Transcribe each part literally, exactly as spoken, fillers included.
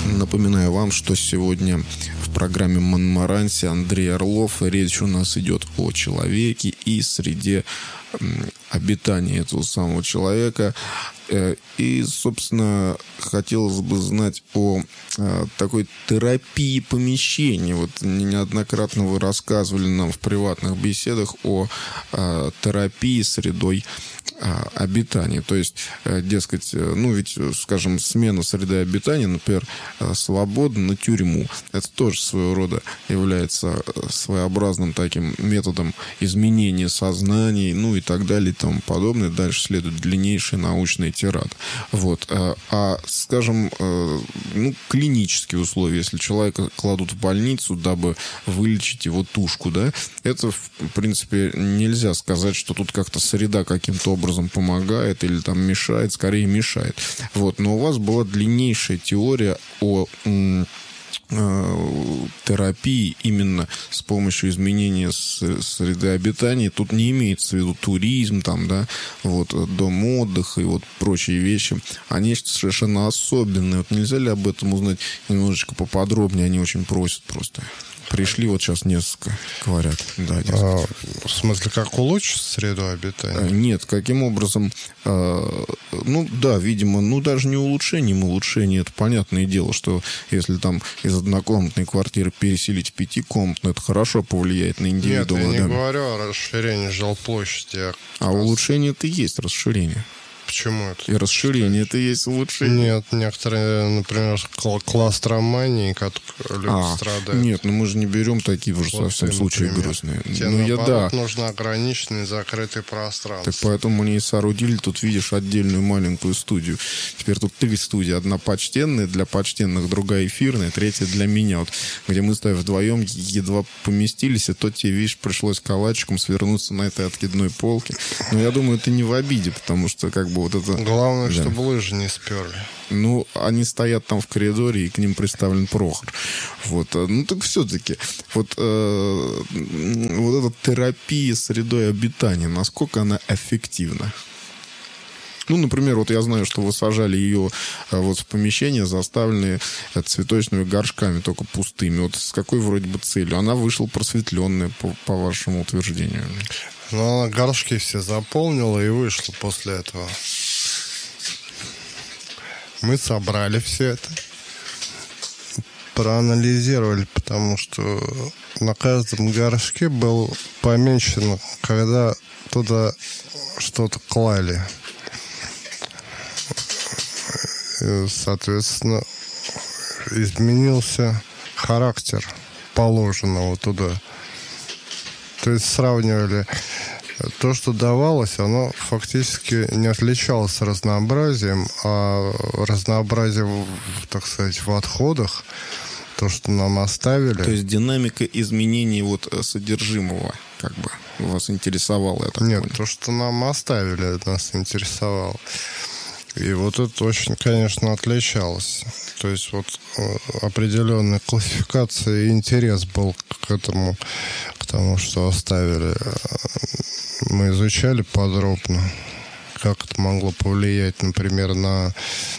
Напоминаю вам, что сегодня в программе «Монмаранси» Андрей Орлов. Речь у нас идет о человеке и среде обитания этого самого человека. И, собственно, хотелось бы знать о такой терапии помещений. Вот неоднократно вы рассказывали нам в приватных беседах о терапии средой обитания. То есть, дескать, ну ведь, скажем, смена среды обитания, например, свобода на тюрьму, это тоже своего рода является своеобразным таким методом изменения сознаний, ну и так далее и тому подобное. Дальше следует длиннейший научный тирад. Вот. А, а, скажем, ну, клинические условия, если человека кладут в больницу, дабы вылечить его тушку, да, это, в принципе, нельзя сказать, что тут как-то среда каким-то образом помогает или там мешает, скорее мешает. Вот. Но у вас была длиннейшая теория о м, э, терапии именно с помощью изменения с, среды обитания. Тут не имеется в виду туризм, там, да, вот, дом отдыха и вот прочие вещи, а нечто совершенно особенное. Вот нельзя ли об этом узнать немножечко поподробнее? Они очень просят просто. Пришли, вот сейчас несколько говорят. Да, а, в смысле, как улучшить среду обитания? Нет, каким образом? А, ну, да, видимо, ну, даже не улучшением, улучшение, это понятное дело, что если там из однокомнатной квартиры переселить в пятикомнатную, это хорошо повлияет на индивидуума. Нет, я не да. говорю о расширении жилплощади. А, а улучшение это и есть расширение. Почему это? И расширение это и есть улучшение. Нет, некоторые, например, кластромании, как люди а, страдают. Нет, ну мы же не берем такие уже вот совсем случаи грустные. Тебе, ну, наоборот, я, да. нужно ограниченное закрытое пространство. Так поэтому они и соорудили, тут видишь, отдельную маленькую студию. Теперь тут три студии. Одна почтенная, для почтенных, другая эфирная, третья для меня. Вот, где мы с тобой вдвоем едва поместились, и то тебе, видишь, пришлось калачиком свернуться на этой откидной полке. Но я думаю, это не в обиде, потому что как бы вот это... Главное, да. чтобы лыжи не сперли. Ну, они стоят там в коридоре, и к ним приставлен Прохор. Вот. Ну, так все-таки, вот, э, вот эта терапия средой обитания, насколько она эффективна? Ну, например, вот я знаю, что вы сажали ее вот в помещение, заставленные цветочными горшками, только пустыми. Вот с какой вроде бы целью? Она вышла просветленная, по, по вашему утверждению. Ну, она горшки все заполнила и вышла после этого. Мы собрали все это, проанализировали, потому что на каждом горшке был помечен, когда туда что-то клали. И, соответственно, изменился характер положенного туда. То есть сравнивали то, что давалось, оно фактически не отличалось разнообразием, а разнообразие, так сказать, в отходах, то, что нам оставили. То есть динамика изменений вот содержимого, как бы, вас интересовало это? Нет, то, что нам оставили, нас интересовало. И вот это очень, конечно, отличалось. То есть вот определенная классификация и интерес был к этому, к тому, что оставили. Мы изучали подробно, как это могло повлиять, например, на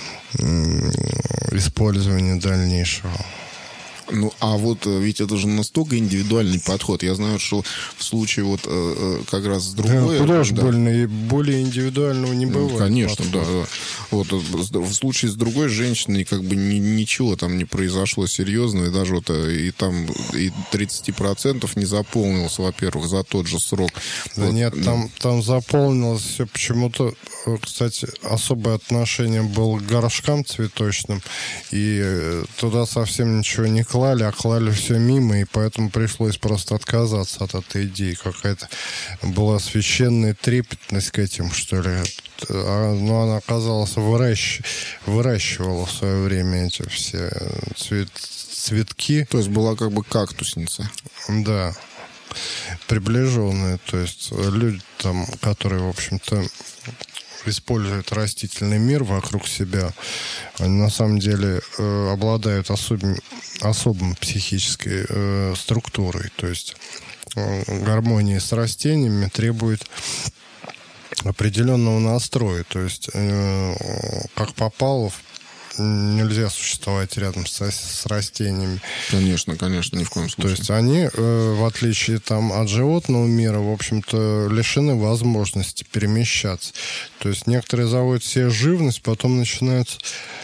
использование дальнейшего. Ну, а вот ведь это же настолько индивидуальный подход. Я знаю, что в случае вот как раз с другой... Да, куда же да. более, более индивидуального не бывает. Ну, конечно, да, да. Вот в случае с другой женщиной как бы ни, ничего там не произошло серьезного, и даже вот и там и тридцать процентов не заполнилось, во-первых, за тот же срок. Да вот. Нет, там, там заполнилось все почему-то, кстати, особое отношение было к горшкам цветочным, и туда совсем ничего не клали, а клали все мимо, и поэтому пришлось просто отказаться от этой идеи. Какая-то была священная трепетность к этим, что ли. Но она, оказалось, выращ... выращивала в свое время эти все цвет... цветки. То есть была как бы кактусница. Да. Приближенные. То есть люди там, которые, в общем-то, используют растительный мир вокруг себя, они на самом деле э, обладают особым, особым психической э, структурой. То есть э, гармония с растениями требует определенного настроя. То есть э, как попало, нельзя существовать рядом с, с растениями. Конечно, конечно, ни в коем случае. То есть они, э, в отличие там, от животного мира, в общем-то, лишены возможности перемещаться. То есть некоторые заводят себе живность, потом начинают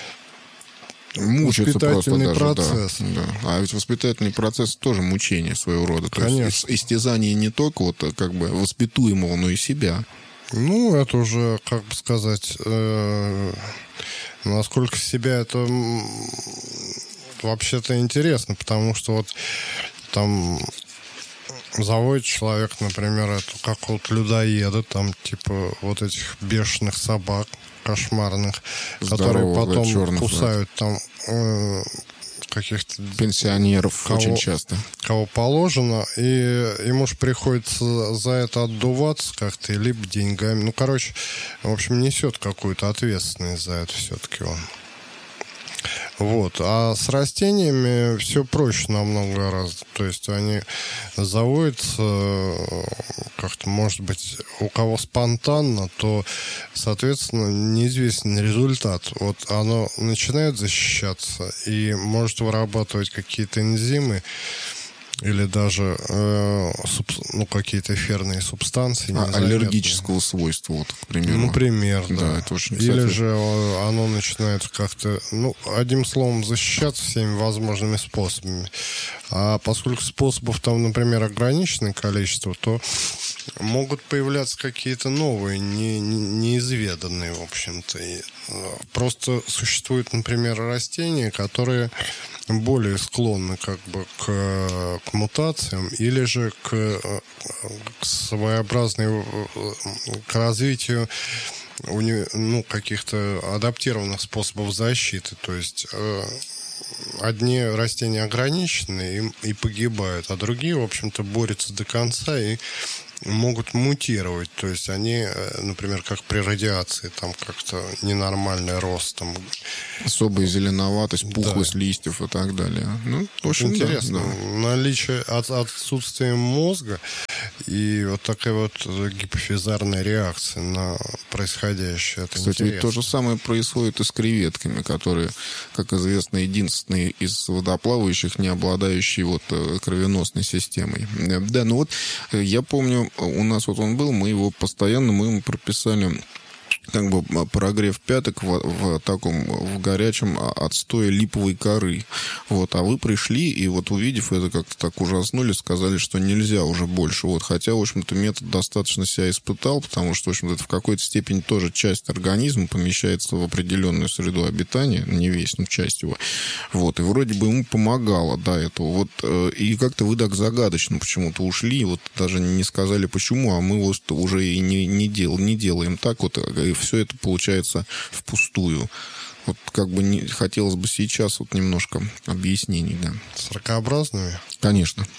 мучаются воспитательный просто даже, процесс. Да, да. А ведь воспитательный процесс тоже мучение своего рода. То Конечно. есть истязание не только вот как бы воспитуемого, но и себя. Ну, это уже, как бы сказать, э, насколько себя это вообще-то интересно, потому что вот там заводит человек, например, эту какого-то людоеда, там типа вот этих бешеных собак кошмарных, которые Здоровых, потом да, черных, кусают там э, каких-то пенсионеров кого, очень часто. Кого положено, и ему же приходится за это отдуваться как-то, либо деньгами. Ну, короче, в общем, несет какую-то ответственность за это все-таки он. Вот. А с растениями все проще намного гораздо. То есть они заводятся как-то, может быть, у кого спонтанно, то, соответственно, неизвестен результат. Вот оно начинает защищаться и может вырабатывать какие-то энзимы или даже э, суб, ну, какие-то эфирные субстанции. А, аллергического свойства, вот, к примеру. Например, да. да это очень, кстати... Или же оно начинает как-то, ну, одним словом, защищаться всеми возможными способами. А поскольку способов там, например, ограниченное количество, то могут появляться какие-то новые, не, не, неизведанные, в общем-то. И просто существуют, например, растения, которые более склонны как бы к, к мутациям или же к, к своеобразной к развитию ну, каких-то адаптированных способов защиты. То есть одни растения ограничены и, и погибают, а другие, в общем-то, борются до конца и могут мутировать. То есть они, например, как при радиации, там как-то ненормальный рост. Там... Особая зеленоватость, пухлость да. листьев и так далее. Ну, очень интересно. Да, да. Наличие от, отсутствия мозга и вот такая вот гипофизарная реакция на происходящее. Это Кстати, ведь то же самое происходит и с креветками, которые, как известно, единственные из водоплавающих, не обладающие вот кровеносной системой. Да, ну вот я помню, у нас вот он был, мы его постоянно, мы ему прописали как бы прогрев пяток в, в таком, в горячем отстое липовой коры. Вот, а вы пришли и вот увидев это, как-то так ужаснули, сказали, что нельзя уже больше. Вот, хотя, в общем-то, метод достаточно себя испытал, потому что, в общем-то, это в какой-то степени тоже часть организма помещается в определенную среду обитания, не весь, но часть его. Вот, и вроде бы ему помогало до этого. Вот, и как-то вы так загадочно почему-то ушли, вот даже не сказали почему, а мы вот уже и не, не, дел, не делаем так вот, и все это получается впустую. Вот как бы не, хотелось бы сейчас вот немножко объяснений, да. С ракообразными? Конечно.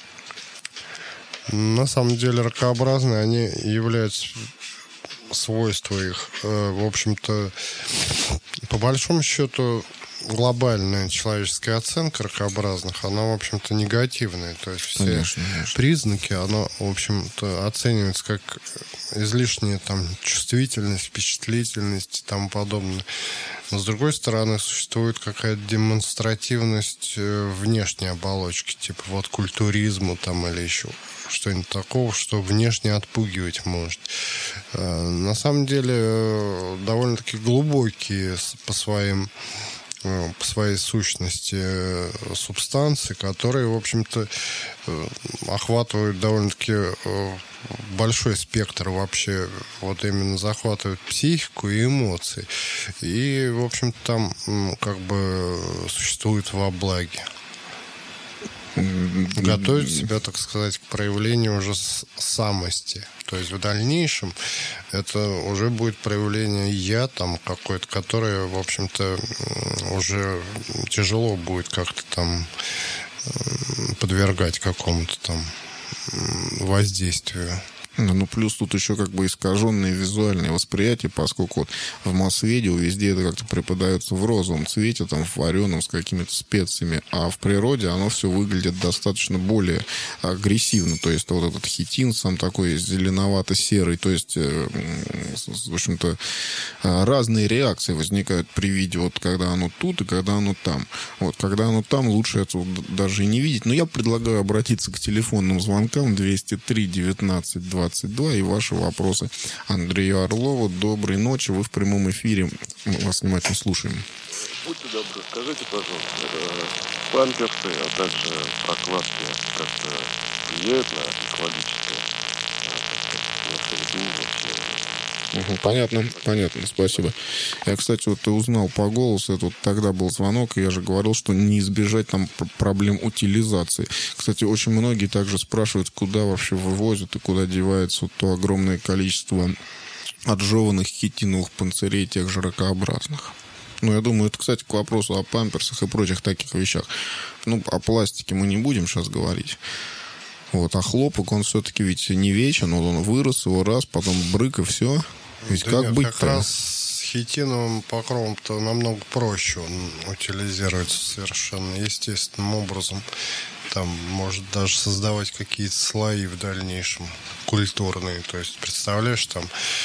На самом деле ракообразные, они являются, свойства их, в общем-то, по большому счету, глобальная человеческая оценка ракообразных, она, в общем-то, негативная. То есть все конечно, конечно. признаки, она, в общем-то, оценивается как излишняя там чувствительность, впечатлительность и тому подобное. Но, с другой стороны, существует какая-то демонстративность внешней оболочки, типа вот культуризма там или еще что-нибудь такого, что внешне отпугивать может. На самом деле, довольно-таки глубокие по своим по своей сущности субстанции, которые, в общем-то, охватывают довольно-таки большой спектр вообще, вот именно захватывают психику и эмоции. И, в общем-то, там как бы существует во благе. Готовить себя, так сказать, к проявлению уже самости. То есть в дальнейшем это уже будет проявление я там какое-то, которое, в общем-то, уже тяжело будет как-то там подвергать какому-то там воздействию. Ну, плюс тут еще как бы искаженное визуальное восприятие, поскольку вот в масс-медиа везде это как-то преподается в розовом цвете, там, в вареном, с какими-то специями, а в природе оно все выглядит достаточно более агрессивно, то есть вот этот хитин сам такой зеленовато-серый, то есть, в общем-то, разные реакции возникают при виде, вот когда оно тут и когда оно там. Вот, когда оно там, лучше это даже и не видеть, но я предлагаю обратиться к телефонным звонкам двести три девятнадцать двадцать два и ваши вопросы Андрею Орлову. Доброй ночи, вы в прямом эфире, мы вас внимательно слушаем. Будьте добры, скажите, пожалуйста, памперсы, а также прокладки как-то влияют на экологическое, на поведение? Угу, понятно, понятно, спасибо. Я, кстати, вот ты узнал по голосу, это вот тогда был звонок, и я же говорил, что не избежать там проблем утилизации. Кстати, очень многие также спрашивают, куда вообще вывозят и куда девается вот то огромное количество отжеванных хитиновых панцирей тех же ракообразных. Ну, я думаю, это, кстати, к вопросу о памперсах и прочих таких вещах. Ну, о пластике мы не будем сейчас говорить. Вот, а хлопок, он все-таки ведь не вечен, вот он вырос, его раз, потом брык и все. Ведь да как нет, быть-то? Как раз с хитиновым покровом-то намного проще, он утилизируется совершенно естественным образом. Там может даже создавать какие-то слои в дальнейшем, культурные. То есть, представляешь, там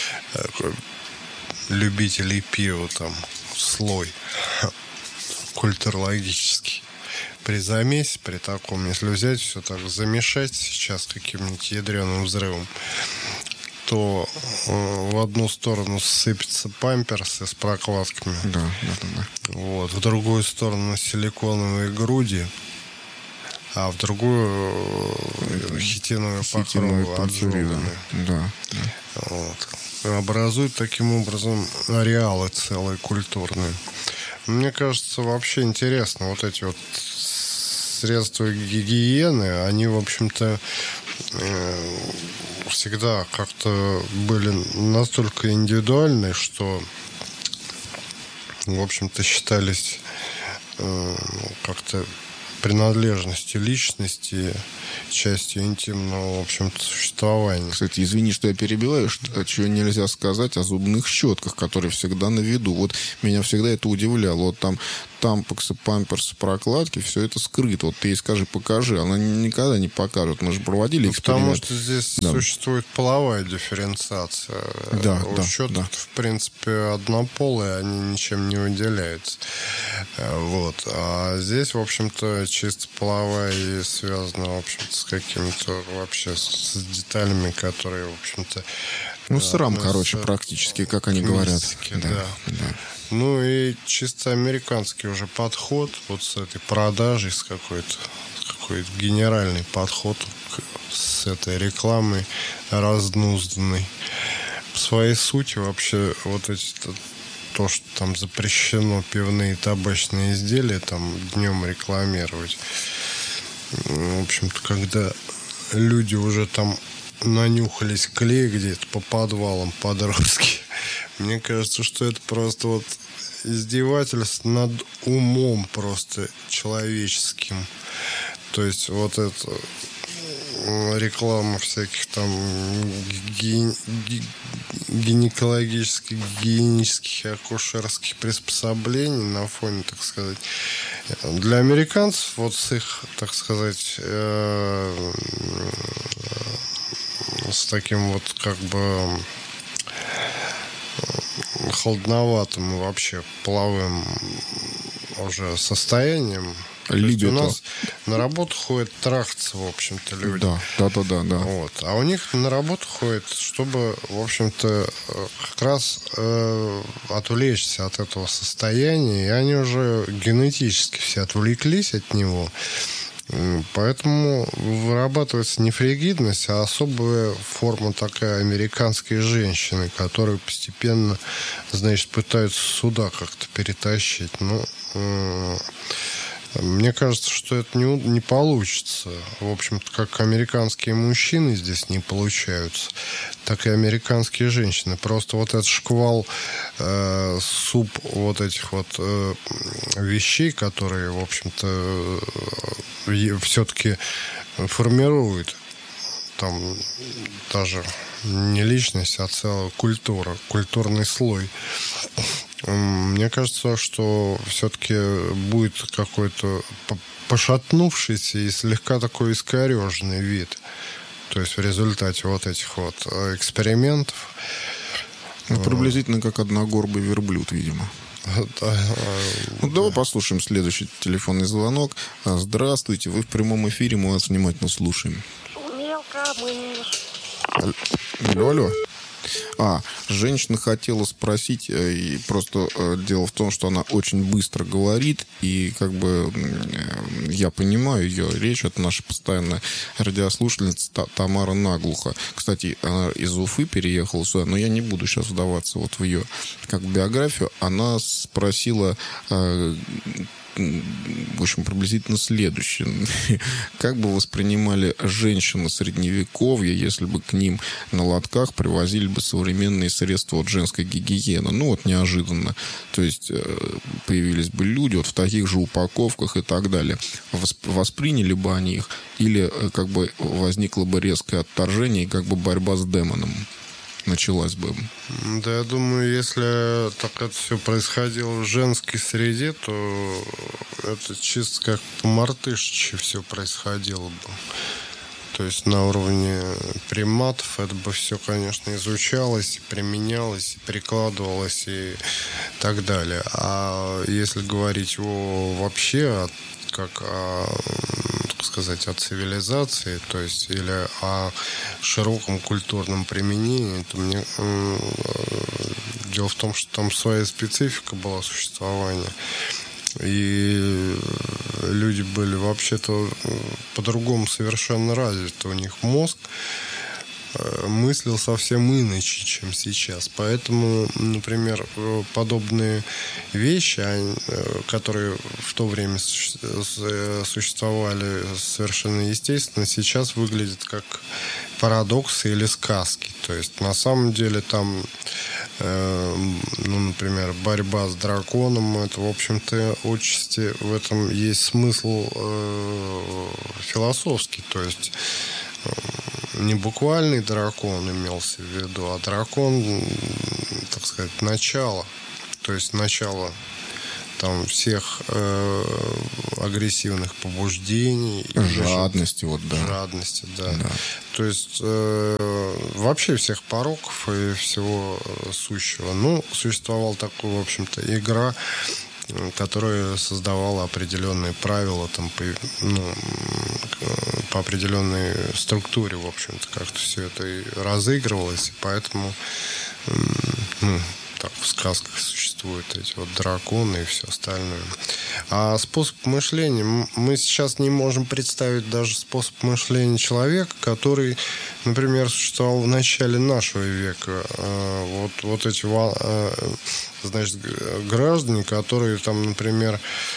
любителей пива, там слой культурологический. При замесе, при таком, если взять все так, замешать сейчас каким-нибудь ядреным взрывом, то э, в одну сторону сыпятся памперсы с прокладками, да, да, да. Вот, в другую сторону силиконовые груди, а в другую э, хитиновые покровы отжеванные. Да, да. Вот. Образуют таким образом ареалы целые культурные. Мне кажется, вообще интересно, вот эти вот средства гигиены, они, в общем-то, всегда как-то были настолько индивидуальны, что, в общем-то, считались как-то принадлежностью личности, частью интимного, в общем-то, существования. Кстати, извини, что я перебиваю, что, чего нельзя сказать о зубных щетках, которые всегда на виду. Вот меня всегда это удивляло. Вот там тампоксы, памперсы, прокладки, все это скрыто. Вот ты ей скажи, покажи. Она никогда не покажет. Мы же проводили эксперимент. Потому что здесь да. существует половая дифференциация. Да, У да, щеток, да. в принципе, однополые, они ничем не выделяются. Вот. А здесь, в общем-то, чисто половая и связана, в общем-то, с какими-то вообще с деталями, которые, в общем-то... Ну, срам, короче, практически, как они говорят. Да, да. да. Ну и чисто американский уже подход вот с этой продажей, с какой-то какой-то генеральный подход с этой рекламой разнузданной. По своей сути вообще вот эти то, что там запрещено пивные и табачные изделия там днем рекламировать. В общем-то, когда люди уже там нанюхались клей где-то по подвалам подростки, мне кажется, что это просто вот издевательство над умом просто человеческим. То есть вот это реклама всяких там ги- ги- гинекологических, гигиенических и акушерских приспособлений на фоне, так сказать. Для американцев вот с их, так сказать, э- с таким вот как бы холодноватым и вообще половым уже состоянием. Любят. У нас на работу ходят трахаться, в общем-то, люди. Да, да, да, да, да. Вот. А у них на работу ходят, чтобы, в общем-то, как раз э, отвлечься от этого состояния, и они уже генетически все отвлеклись от него. Поэтому вырабатывается не фригидность, а особая форма такая американской женщины, которую постепенно, значит, пытаются сюда как-то перетащить. Ну, э- мне кажется, что это не, не получится. В общем-то, как американские мужчины здесь не получаются, так и американские женщины. Просто вот этот шквал, э, суп вот этих вот э, вещей, которые, в общем-то, э, все-таки формируют там даже не личность, а целая культура, культурный слой. Мне кажется, что все-таки будет какой-то пошатнувшийся и слегка такой искореженный вид. То есть в результате вот этих вот экспериментов. Ну, приблизительно как одногорбый верблюд, видимо. Ну, давай послушаем следующий телефонный звонок. Здравствуйте, вы в прямом эфире, мы вас внимательно слушаем. Алло, алло. А, женщина хотела спросить, и просто э, дело в том, что она очень быстро говорит, и как бы э, я понимаю ее речь, это наша постоянная радиослушательница Та- Тамара Наглухо. Кстати, она из Уфы переехала сюда, но я не буду сейчас вдаваться вот в ее как биографию. Она спросила... Э, в общем, приблизительно следующее. Как бы воспринимали женщины средневековья, если бы к ним на лотках привозили бы современные средства от женской гигиены? Ну, вот неожиданно. То есть появились бы люди вот в таких же упаковках и так далее. Восприняли бы они их? Или как бы возникло бы резкое отторжение и как бы борьба с демоном началась бы? Да, я думаю, если так это все происходило в женской среде, то это чисто как по-мартышечи все происходило бы. То есть на уровне приматов это бы все, конечно, изучалось, применялось, прикладывалось и так далее. А если говорить о вообще как о, так сказать, о цивилизации, то есть или о широком культурном применении, то мне э, дело в том, что там своя специфика была существования. И люди были вообще-то по-другому совершенно развиты. У них мозг мыслил совсем иначе, чем сейчас. Поэтому, например, подобные вещи, которые в то время существовали совершенно естественно, сейчас выглядят как парадоксы или сказки. То есть, на самом деле, там, ну, например, борьба с драконом, это, в общем-то, отчасти в этом есть смысл философский. То есть, не буквальный дракон имелся в виду, а дракон, так сказать, начало. То есть начало там всех э, агрессивных побуждений. Жадности, вот, да. Жадности, да. да. То есть э, вообще всех пороков и всего сущего. Ну, существовала такая, в общем-то, игра, которая создавала определенные правила там, по, ну, по определенной структуре, в общем-то, как-то все это и разыгрывалось, и поэтому ну, так в сказках существуют эти вот драконы и все остальное. А способ мышления, мы сейчас не можем представить даже способ мышления человека, который, например, существовал в начале нашего века. Вот, вот эти, значит, граждане, которые там, например,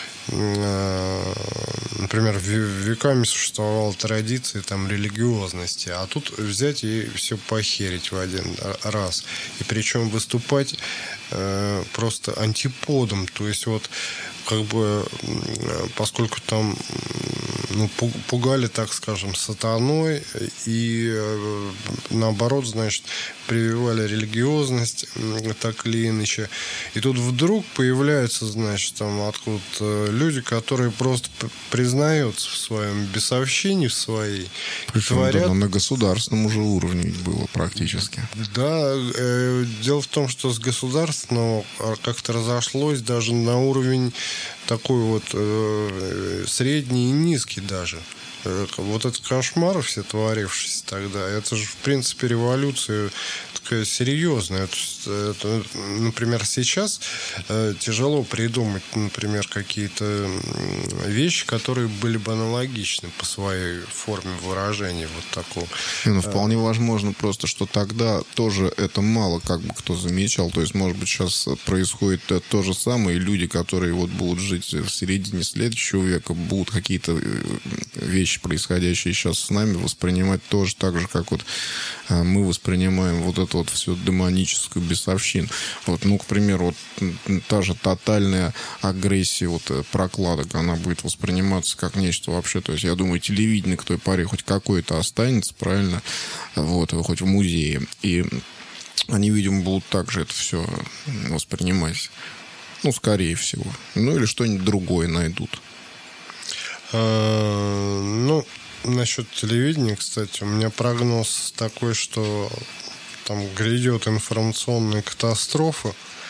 например, веками существовала традиция там религиозности, а тут взять и все похерить в один раз. И причем выступать э, просто антиподом. То есть вот как бы, поскольку там ну, пугали, так скажем, сатаной и наоборот, значит, прививали религиозность так или иначе. И тут вдруг появляются, значит, там откуда-то люди, которые просто признаются в своем бесовщине, в своей. Причем творят... да, на государственном уже уровне было практически. Да, э, дело в том, что с государственного как-то разошлось даже на уровень такой вот э, средний и низкий даже. Вот этот кошмар все творившийся тогда, это же, в принципе, революция такая серьезная. Это, например, сейчас э, тяжело придумать, например, какие-то вещи, которые были бы аналогичны по своей форме выражения вот такого. Ну, вполне возможно просто, что тогда тоже это мало как бы кто замечал. То есть, может быть, сейчас происходит то же самое, и люди, которые вот будут жить в середине следующего века, будут какие-то вещи вещи, происходящие сейчас с нами, воспринимать тоже так же, как вот мы воспринимаем вот эту вот всю демоническую бесовщину. Вот, ну, к примеру, вот та же тотальная агрессия вот прокладок, она будет восприниматься как нечто вообще. То есть, я думаю, телевидение к той паре хоть какое-то останется, правильно? Вот, хоть в музее. И они, видимо, будут также это все воспринимать. Ну, скорее всего. Ну, или что-нибудь другое найдут. А, ну, насчет телевидения, кстати, у меня прогноз такой, что там грядет информационная катастрофа.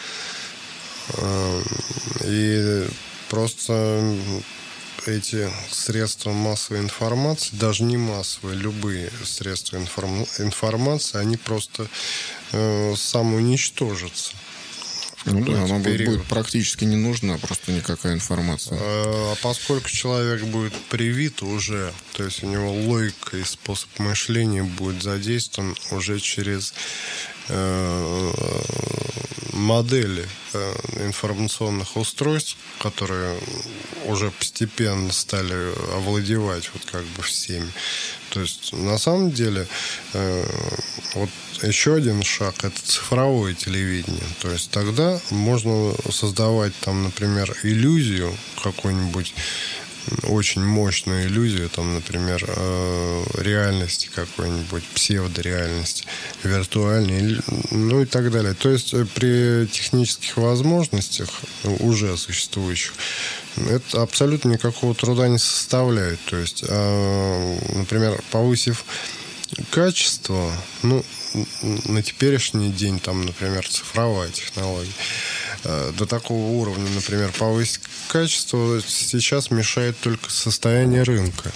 И просто эти средства массовой информации, даже не массовые, любые средства информ... информации, они просто э, самоуничтожатся. Ну да, она будет, будет практически не нужна, просто никакая информация. А, а поскольку человек будет привит уже, то есть у него логика и способ мышления будет задействован уже через э, модели э, информационных устройств, которые уже постепенно стали овладевать вот как бы всеми. То есть на самом деле э, вот еще один шаг — это цифровое телевидение. То есть тогда можно создавать там, например, иллюзию какой-нибудь, очень мощную иллюзию, там, например, э, реальности какой-нибудь, псевдореальности, виртуальной, ну и так далее. То есть при технических возможностях уже существующих это абсолютно никакого труда не составляет. То есть, э, например, повысив качество, ну, на теперешний день, там, например, цифровая технология, э, до такого уровня, например, повысить качество сейчас мешает только состояние рынка.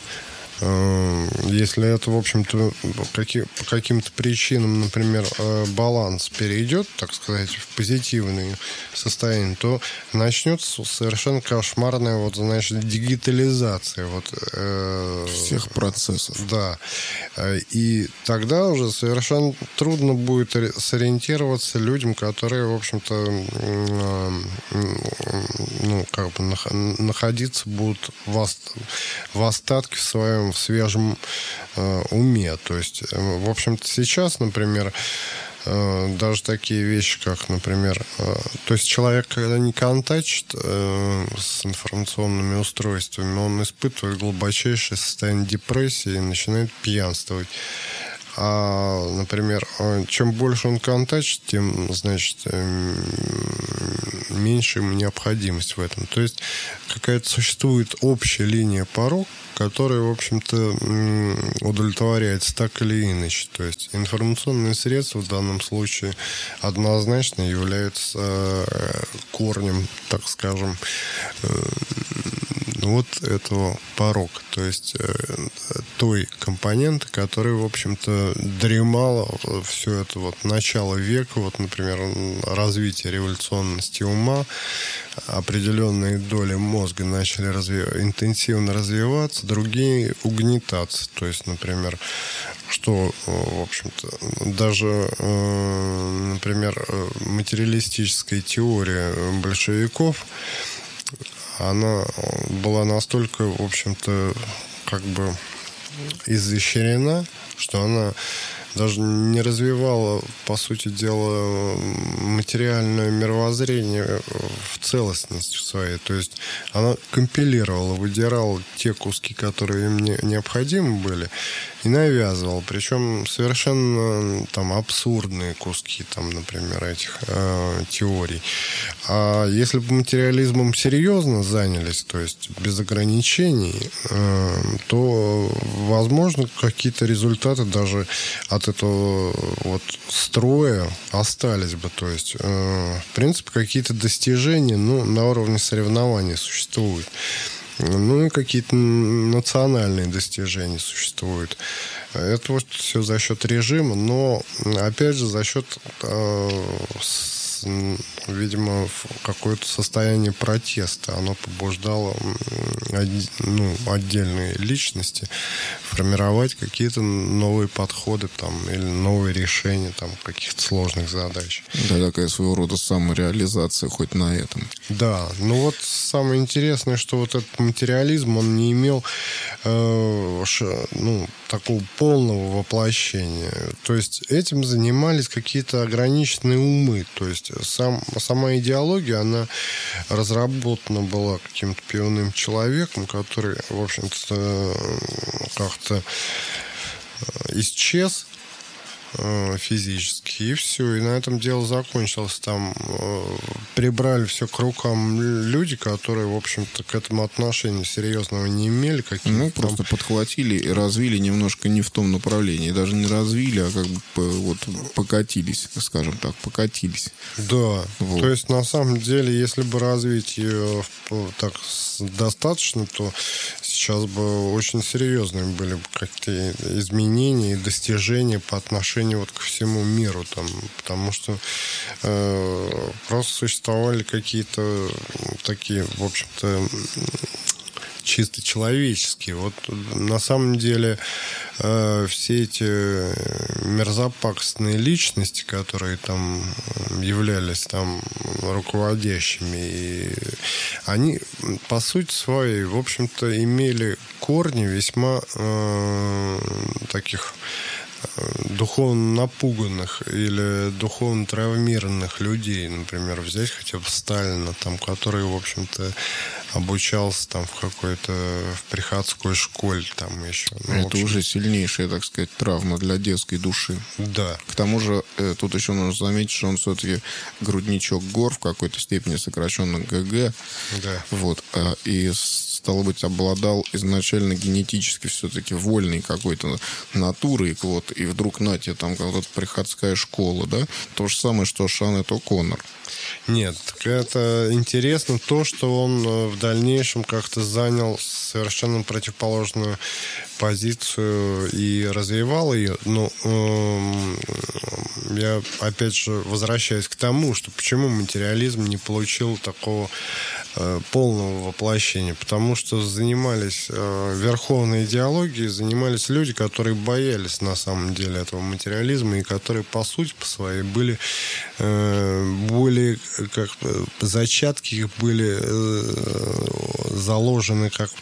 Если это, в общем-то, каки, по каким-то причинам, например, баланс перейдет, так сказать, в позитивное состояние, то начнется совершенно кошмарная, вот, значит, дигитализация вот, э, всех процессов. Да. И тогда уже совершенно трудно будет сориентироваться людям, которые, в общем-то, ну, как бы находиться будут в, в остатке в своем в свежем э, уме. То есть, э, в общем-то, сейчас, например, э, даже такие вещи, как, например, э, то есть человек, когда не контачит э, с информационными устройствами, он испытывает глубочайшее состояние депрессии и начинает пьянствовать. А, например, чем больше он контачит, тем, значит, меньше ему необходимость в этом. То есть какая-то существует общая линия порог, которая, в общем-то, удовлетворяется так или иначе. То есть информационные средства в данном случае однозначно являются корнем, так скажем, вот этого порога. То есть той компоненты, которая, в общем-то, дремала все это вот начало века, вот, например, развитие революционности ума, определенные доли мозга начали разви- интенсивно развиваться, другие угнетаться. То есть, например, что, в общем-то, даже, например, материалистическая теория большевиков, она была настолько, в общем-то, как бы изощрена, что она даже не развивала, по сути дела, материальное мировоззрение в целостности своей. То есть она компилировала, выдирала те куски, которые им не, необходимы были, и навязывала. Причем совершенно там абсурдные куски, там, например, этих э, теорий. А если бы материализмом серьезно занялись, то есть без ограничений, э, то, возможно, какие-то результаты даже от этого вот строя остались бы. То есть, э, в принципе, какие-то достижения, ну, на уровне соревнований существуют. Ну и какие-то национальные достижения существуют. Это вот все за счет режима, но опять же за счет, э, с, видимо, какое-то состояние протеста. Оно побуждало ну, отдельные личности формировать какие-то новые подходы там, или новые решения там, каких-то сложных задач. Да, такая своего рода самореализация хоть на этом. Да, ну вот самое интересное, что вот этот материализм, он не имел э, ш, ну, такого полного воплощения. То есть этим занимались какие-то ограниченные умы. То есть сам, сама идеология, она разработана была каким-то пивным человеком, который, в общем-то, как-то исчез физически, и все. И на этом дело закончилось. Там э, прибрали все к рукам люди, которые, в общем-то, к этому отношения серьезного не имели. Ну, там... просто подхватили и развили немножко не в том направлении. Даже не развили, а как бы вот покатились, скажем так, покатились. Да. Вот. То есть, на самом деле, если бы развить ее так достаточно, то сейчас бы очень серьезные были бы какие-то изменения и достижения по отношению вот ко всему миру, там, потому что э, просто существовали какие-то такие, в общем-то, чисто человеческие. Вот на самом деле э, все эти мерзопакостные личности, которые там являлись там руководящими, и они по сути своей, в общем-то, имели корни весьма э, таких духовно напуганных или духовно травмированных людей, например, взять хотя бы Сталина, там, который, в общем-то, обучался там в какой-то в приходской школе там еще. Ну, Это общем... уже сильнейшая, так сказать, травма для детской души. Да. К тому же, э, тут еще нужно заметить, что он все-таки грудничок гор в какой-то степени, сокращенно ГГ. Да. Вот. Э, и стало быть, обладал изначально генетически все-таки вольной какой-то натурой, вот, и вдруг на тебе там какая-то приходская школа, да? То же самое, что Шанет О'Коннор. Нет, это интересно то, что он в дальнейшем как-то занял совершенно противоположную позицию и развивал ее. Но э, я опять же возвращаюсь к тому, что почему материализм не получил такого э, полного воплощения. Потому что занимались э, верховной идеологией, занимались люди, которые боялись на самом деле этого материализма и которые по сути по своей были э, более как зачатки их были э, заложены как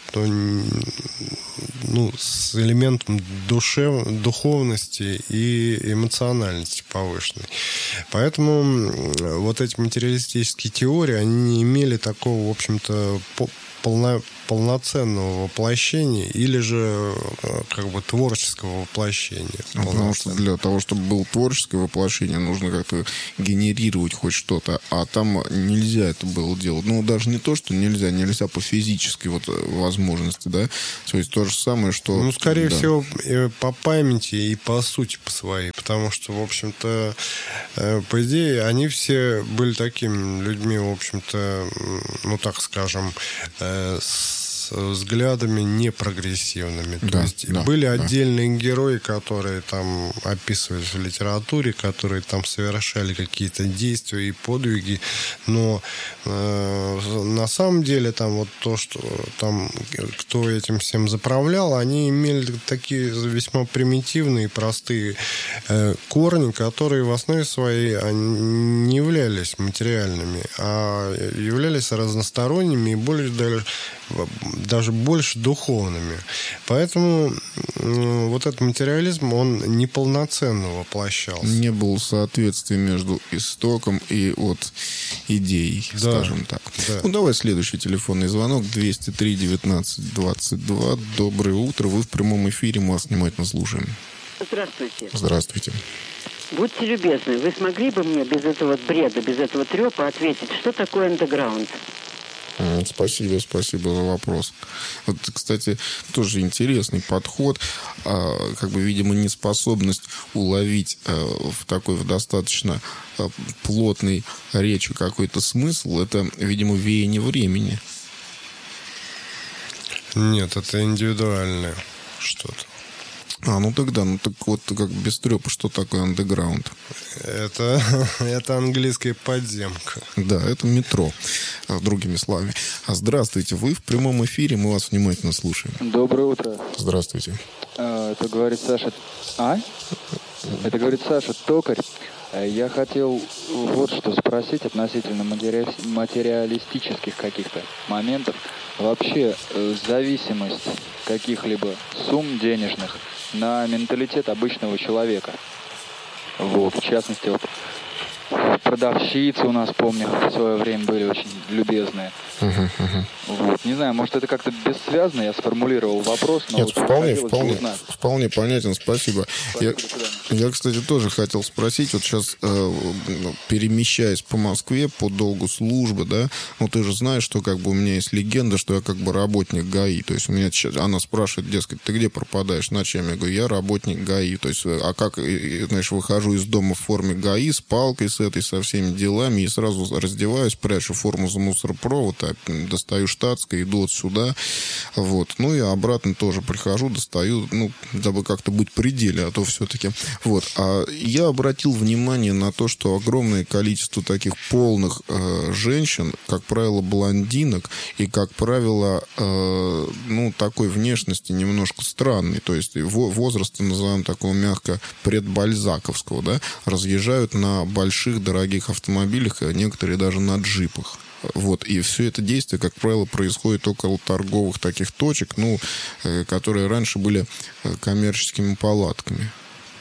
ну, с элементом душев, духовности и эмоциональности повышенной. Поэтому вот эти материалистические теории, они не имели такого, в общем-то, полно, полноценного воплощения или же как бы творческого воплощения. Ну, потому что для того, чтобы было творческое воплощение, нужно как-то генерировать хоть что-то, а там нельзя это было делать. Ну, даже не то, что нельзя, нельзя по физической вот возможности, да. То есть то же самое, что... Ну, скорее да. всего, по памяти и по сути по своей, потому что, в общем-то, по идее, они все были такими людьми, в общем-то, ну, так скажем, с взглядами непрогрессивными. Да, То есть да, были да. отдельные герои, которые там описывались в литературе, которые там совершали какие-то действия и подвиги, но э, на самом деле там вот то, что там кто этим всем заправлял, они имели такие весьма примитивные и простые э, корни, которые в основе своей они не являлись материальными, а являлись разносторонними и более даже даже больше духовными. Поэтому э, вот этот материализм, он неполноценно воплощался. Не было соответствия между истоком и вот идеей, да, скажем так. Да. Ну, давай следующий телефонный звонок. двести три девятнадцать двадцать два. Доброе утро. Вы в прямом эфире. Мы вас внимательно слушаем. Здравствуйте. Здравствуйте. Будьте любезны, вы смогли бы мне без этого бреда, без этого трепа ответить, что такое андеграунд? Спасибо, спасибо за вопрос. Вот, кстати, тоже интересный подход. А, как бы, видимо, неспособность уловить а, в такой в достаточно а, плотной речи какой-то смысл, это, видимо, веяние времени. Нет, это индивидуальное что-то. А, ну тогда, ну так вот, как без трёпа, что такое андеграунд? Это, это английская подземка. Да, это метро, другими словами. А здравствуйте, вы в прямом эфире, мы вас внимательно слушаем. Доброе утро. Здравствуйте. А, это говорит Саша... А? Это говорит Саша Токарь. Я хотел вот что спросить относительно матери... материалистических каких-то моментов. Вообще, зависимость каких-либо сумм денежных на менталитет обычного человека. Вот, в частности, вот продавщицы у нас, помню, в свое время были очень любезные. Uh-huh, uh-huh. Вот. Не знаю, может, это как-то бессвязно, я сформулировал вопрос, но Нет, вот вполне, вполне, вполне понятен, спасибо. спасибо Я, я, кстати, тоже хотел спросить, вот сейчас, э, перемещаясь по Москве по долгу службы, да, ну, ты же знаешь, что как бы у меня есть легенда, что я как бы работник ГАИ, то есть у меня сейчас, она спрашивает, дескать, ты где пропадаешь, ночами? Я говорю, я работник ГАИ, то есть, а как, знаешь, выхожу из дома в форме ГАИ с палкой, с этой, со всеми делами, и сразу раздеваюсь, прячу форму за мусоропровод, достаю штатское, иду вот сюда, вот, ну и обратно тоже прихожу, достаю, ну, дабы как-то быть в пределе, а то все-таки, вот, а я обратил внимание на то, что огромное количество таких полных э, женщин, как правило, блондинок, и, как правило, э, ну, такой внешности немножко странной, то есть возраста, назовем такого мягко, предбальзаковского, да, разъезжают на больших дорогих автомобилях, а некоторые даже на джипах. Вот, и все это действие, как правило, происходит около торговых таких точек, ну, э, которые раньше были коммерческими палатками.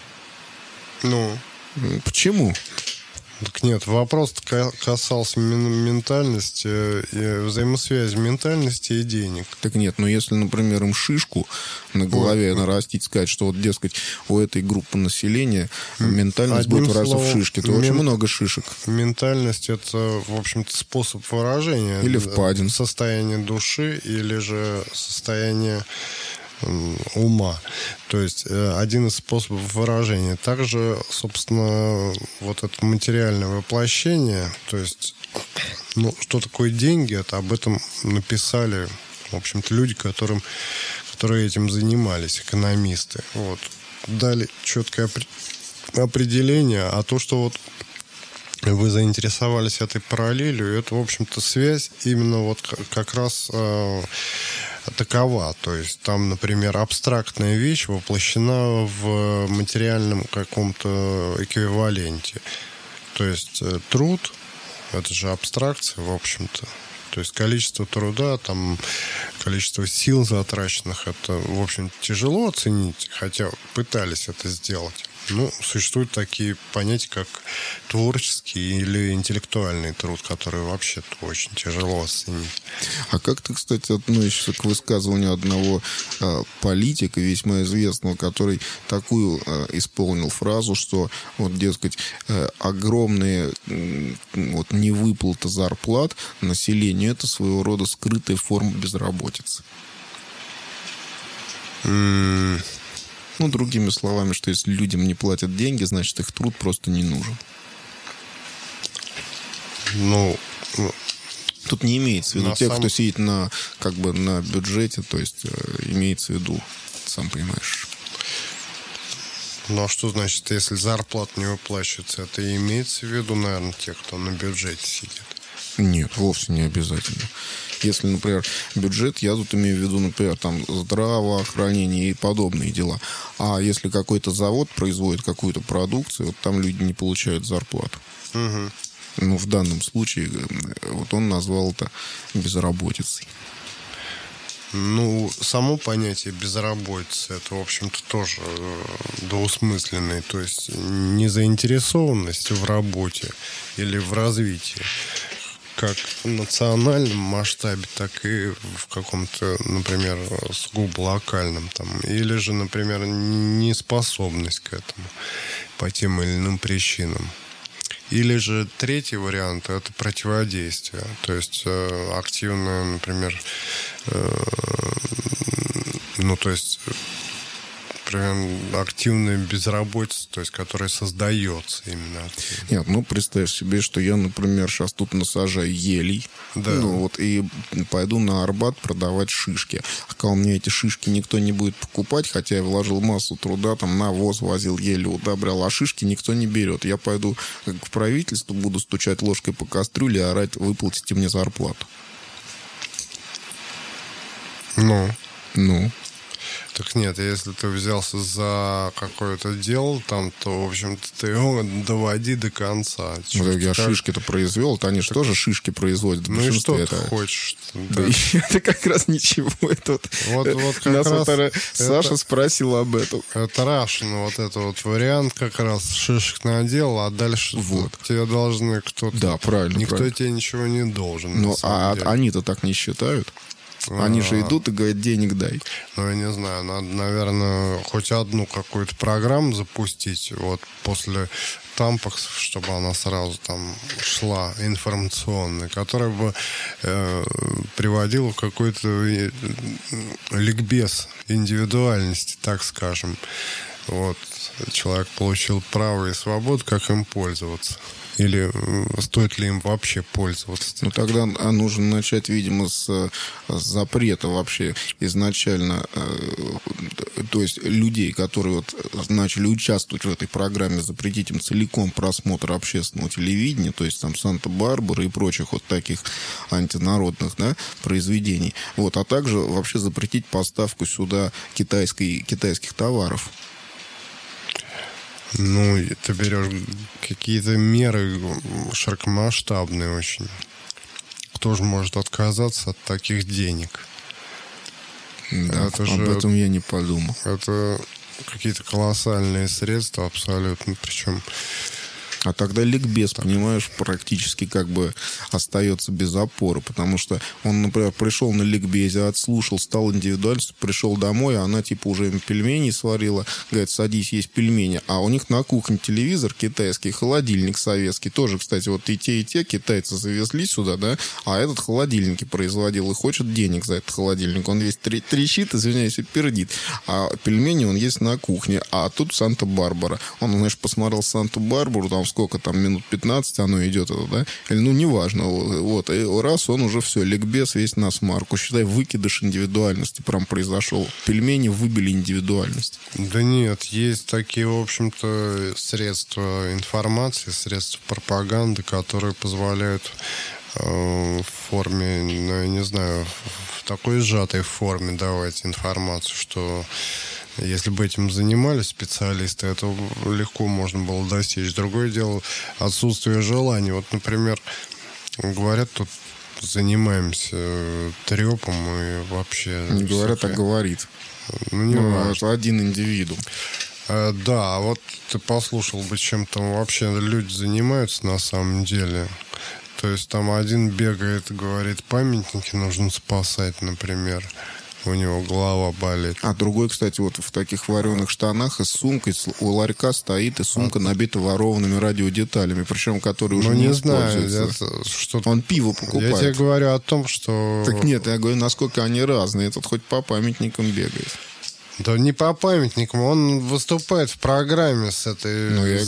Ну? Почему? Так нет, вопрос касался ментальности, взаимосвязи ментальности и денег. Так нет, но если, например, им шишку на голове вот нарастить, сказать, что вот, дескать, у этой группы населения ментальность Одним будет выражаться словом, в шишке, то мен... очень много шишек. Ментальность — это, в общем-то, способ выражения. Или впадин. Состояние души, или же состояние ума. То есть один из способов выражения. Также, собственно, вот это материальное воплощение, то есть, ну, что такое деньги, это об этом написали, в общем-то, люди, которым, которые этим занимались, экономисты. Вот. Дали четкое определение, а то, что вот вы заинтересовались этой параллелью, это, в общем-то, связь именно вот как раз э, такова. То есть там, например, абстрактная вещь воплощена в материальном каком-то эквиваленте. То есть э, труд, это же абстракция, в общем-то. То есть количество труда, там, количество сил затраченных, это, в общем, тяжело оценить, хотя пытались это сделать. Ну, существуют такие понятия, как творческий или интеллектуальный труд, который вообще-то очень тяжело оценить. А как ты, кстати, относишься к высказыванию одного э, политика, весьма известного, который такую э, исполнил фразу, что, вот, дескать, э, огромные э, вот, невыплата зарплат населению — это своего рода скрытая форма безработицы? Mm. Ну, другими словами, что если людям не платят деньги, значит, их труд просто не нужен. Ну, тут не имеется в виду тех, сам... кто сидит на, как бы, на бюджете, то есть э, имеется в виду, сам понимаешь. Ну, а что значит, если зарплата не выплачивается, это и имеется в виду, наверное, тех, кто на бюджете сидит? Нет, вовсе не обязательно. Если, например, бюджет, я тут имею в виду, например, там здравоохранение и подобные дела. А если какой-то завод производит какую-то продукцию, вот там люди не получают зарплату. Угу. Ну, в данном случае, вот он назвал это безработицей. Ну, само понятие безработицы, это, в общем-то, тоже двусмысленное. То есть незаинтересованность в работе или в развитии, как в национальном масштабе, так и в каком-то, например, сугубо локальном. Там. Или же, например, неспособность к этому по тем или иным причинам. Или же третий вариант – это противодействие. То есть э, активное, например, э, ну, то есть например, активная безработица, то есть, которая создается именно. Нет, ну, представь себе, что я, например, сейчас тут насажаю елей, да. ну, вот, и пойду на Арбат продавать шишки. А когда у меня эти шишки никто не будет покупать, хотя я вложил массу труда, там, навоз возил, ели удобрял, а шишки никто не берет. Я пойду как к правительству, буду стучать ложкой по кастрюле и орать: выплатите мне зарплату. Ну? Ну? Так нет, если ты взялся за какое-то дело там, то, в общем-то, ты его доводи до конца. Ну, я как... шишки-то произвел, то они же так... тоже шишки производят. Ну и что это... ты хочешь? Да да. Это как раз ничего. Это вот, вот, вот как нас раз вот это... Саша спросил об этом. Это Russian, вот это вот вариант как раз шишек надел, а дальше вот. Тебе должны кто-то... Да, правильно. Никто правильно. тебе ничего не должен. Ну, а деле. Они-то так не считают. Они же идут и говорят: денег дай. Ну, я не знаю, надо, наверное, хоть одну какую-то программу запустить, вот после Тампакс, чтобы она сразу там шла, информационная, которая бы э, приводила в какой-то э, ликбез индивидуальности, так скажем. Вот. Человек получил право и свободу, как им пользоваться. Или стоит ли им вообще пользоваться? Ну, тогда нужно начать, видимо, с, с запрета вообще изначально. То есть людей, которые вот начали участвовать в этой программе, запретить им целиком просмотр общественного телевидения, то есть там Санта-Барбара и прочих вот таких антинародных, да, произведений. Вот, а также вообще запретить поставку сюда китайской, китайских товаров. Ну, ты берешь какие-то меры широкомасштабные очень. Кто же может отказаться от таких денег? Да, это об же, этом я не подумал. Это какие-то колоссальные средства абсолютно, причем... А тогда ликбез, понимаешь, практически как бы остается без опоры, потому что он, например, пришел на ликбезе, отслушал, стал индивидуальностью, пришел домой, а она типа уже им пельмени сварила, говорит: садись, есть пельмени. А у них на кухне телевизор китайский, холодильник советский, тоже, кстати, вот и те, и те китайцы завезли сюда, да, а этот холодильники производил и хочет денег за этот холодильник. Он весь трещит, извиняюсь, и пердит. А пельмени он есть на кухне, а тут Санта-Барбара. Он, знаешь, посмотрел Санту-Барбару, там сколько там, минут пятнадцать оно идет, это, да? Или, ну, неважно. Вот. И раз, он уже все, ликбез весь на смарку. Считай, выкидыш индивидуальности прям произошел. Пельмени выбили индивидуальность. Да нет, есть такие, в общем-то, средства информации, средства пропаганды, которые позволяют э, в форме, ну, я не знаю, в такой сжатой форме давать информацию, что... Если бы этим занимались специалисты, это легко можно было достичь. Другое дело — отсутствие желания. Вот, например, говорят, тут занимаемся трепом и вообще... Не говорят, а говорит. Ну, не ну, важно. Это один индивидуум. А, да, а вот ты послушал бы, чем там вообще люди занимаются на самом деле. То есть там один бегает и говорит: памятники нужно спасать, например. У него голова болит. А другой, кстати, вот в таких вареных штанах и с сумкой у ларька стоит, и сумка набита ворованными радиодеталями, причем которые уже ну, не, не используются. Знаю, это что... Он пиво покупает. Я тебе говорю о том, что... Так нет, я говорю, насколько они разные. Этот хоть по памятникам бегает. Да не по памятникам, он выступает в программе с этой... Ну, я